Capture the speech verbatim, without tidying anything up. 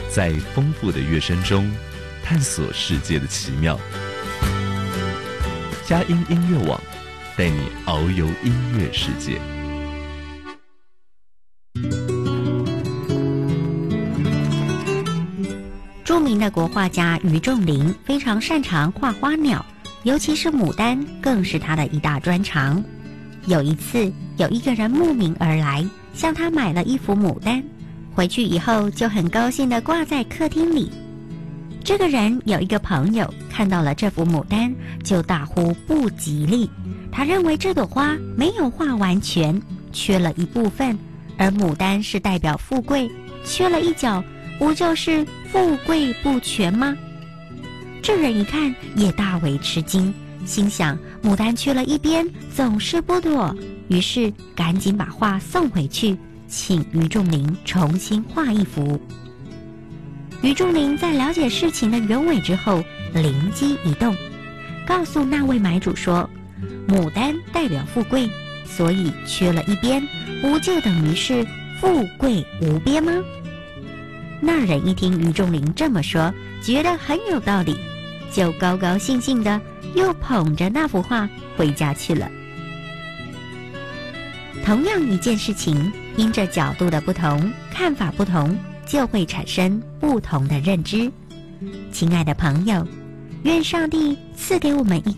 在丰富的乐声中探索世界的奇妙。佳音音乐网带你遨游音乐世界。 著名的国画家于仲林非常擅长画花鸟，尤其是牡丹更是他的一大专长。有一次，有一个人慕名而来，向他买了一幅牡丹，回去以后就很高兴地挂在客厅里。这个人有一个朋友看到了这幅牡丹，就大呼不吉利。他认为这朵花没有画完全，缺了一部分，而牡丹是代表富贵，缺了一角，不就是富贵不全吗？这人一看也大为吃惊，心想牡丹缺了一边，总是不妥，于是赶紧把画送回去，请于仲林重新画一幅。于仲林在了解事情的原委之后，灵机一动，告诉那位买主说，牡丹代表富贵，所以缺了一边，不就等于是富贵无边吗？那人一听于仲林这么说，觉得很有道理，就高高兴兴的又捧着那幅画回家去了。同样一件事情，因着角度的不同，看法不同，就会产生不同的认知。亲爱的朋友，愿上帝赐给我们一